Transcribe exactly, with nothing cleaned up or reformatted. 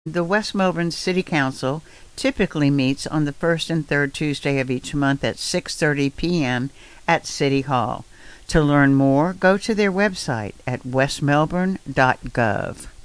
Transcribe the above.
The West Melbourne City Council typically meets on the first and third Tuesday of each month at six thirty p.m. at City Hall. To learn more, go to their website at west melbourne dot gov.